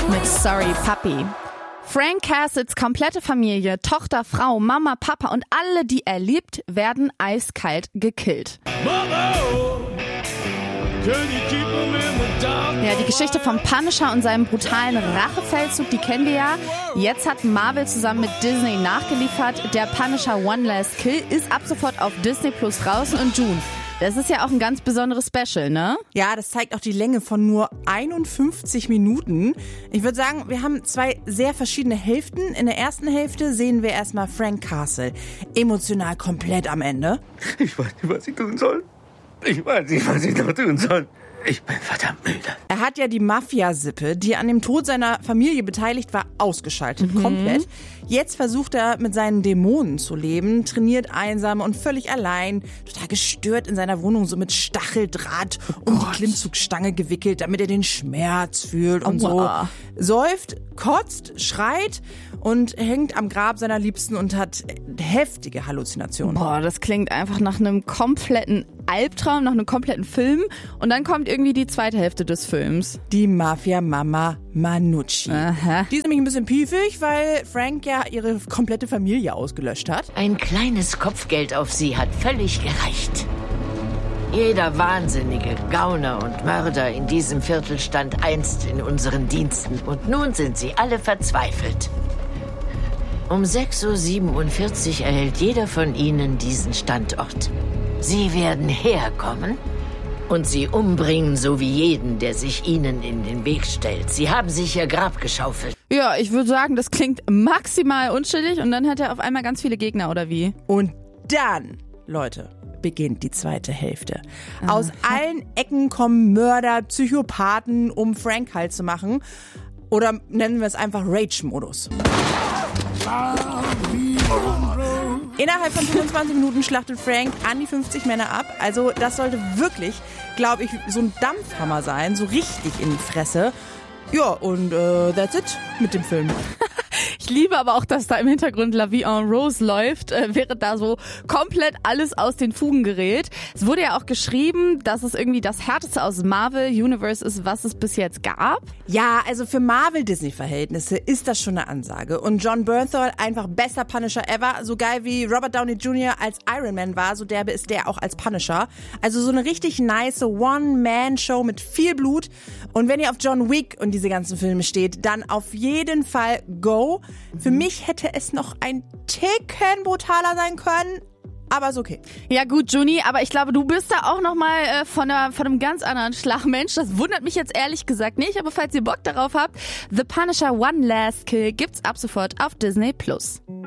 mit Sorry Puppy. Frank Castles komplette Familie, Tochter, Frau, Mama, Papa und alle, die er liebt, werden eiskalt gekillt. Ja, die Geschichte vom Punisher und seinem brutalen Rachefeldzug, die kennen wir ja. Jetzt hat Marvel zusammen mit Disney nachgeliefert. Der Punisher One Last Kill ist ab sofort auf Disney Plus draußen und June. Das ist ja auch ein ganz besonderes Special, ne? Ja, das zeigt auch die Länge von nur 51 Minuten. Ich würde sagen, wir haben zwei sehr verschiedene Hälften. In der ersten Hälfte sehen wir erstmal Frank Castle. Emotional komplett am Ende. Ich weiß nicht, was ich tun soll. Ich weiß nicht, was ich noch tun soll. Ich bin verdammt müde. Er hat ja die Mafia-Sippe, die an dem Tod seiner Familie beteiligt war, ausgeschaltet. Komplett. Jetzt versucht er mit seinen Dämonen zu leben, trainiert einsam und völlig allein, total gestört in seiner Wohnung, so mit Stacheldraht um die Klimmzugstange gewickelt, damit er den Schmerz fühlt und so. Säuft, kotzt, schreit und hängt am Grab seiner Liebsten und hat heftige Halluzinationen. Boah, das klingt einfach nach einem kompletten Albtraum, nach einem kompletten Film. Und dann kommt irgendwie die zweite Hälfte des Films. Die Mafia-Mama Manucci. Aha. Die ist nämlich ein bisschen piefig, weil Frank ja ihre komplette Familie ausgelöscht hat. Ein kleines Kopfgeld auf sie hat völlig gereicht. Jeder Wahnsinnige, Gauner und Mörder in diesem Viertel stand einst in unseren Diensten. Und nun sind sie alle verzweifelt. Um 6:47 Uhr erhält jeder von ihnen diesen Standort. Sie werden herkommen und sie umbringen, so wie jeden, der sich ihnen in den Weg stellt. Sie haben sich ihr Grab geschaufelt. Ja, ich würde sagen, das klingt maximal unschuldig und dann hat er auf einmal ganz viele Gegner, oder wie? Und dann, Leute, beginnt die zweite Hälfte. Aus allen Ecken kommen Mörder, Psychopathen, um Frank Halt zu machen. Oder nennen wir es einfach Rage-Modus. Innerhalb von 25 Minuten schlachtet Frank an die 50 Männer ab. Also das sollte wirklich, glaube ich, so ein Dampfhammer sein. So richtig in die Fresse. Ja, und that's it mit dem Film. Ich liebe aber auch, dass da im Hintergrund La Vie en Rose läuft, während da so komplett alles aus den Fugen gerät. Es wurde ja auch geschrieben, dass es irgendwie das härteste aus Marvel Universe ist, was es bis jetzt gab. Ja, also für Marvel-Disney-Verhältnisse ist das schon eine Ansage. Und John Bernthal, einfach bester Punisher ever. So geil wie Robert Downey Jr. als Iron Man war, so derbe ist der auch als Punisher. Also so eine richtig nice One-Man-Show mit viel Blut. Und wenn ihr auf John Wick und diese ganzen Filme steht, dann auf jeden Fall go. Für mich hätte es noch ein Ticken brutaler sein können, aber ist okay. Ja gut, Juni, aber ich glaube, du bist da auch nochmal von einem ganz anderen Schlag Mensch. Das wundert mich jetzt ehrlich gesagt nicht, aber falls ihr Bock darauf habt, The Punisher One Last Kill gibt's ab sofort auf Disney Plus.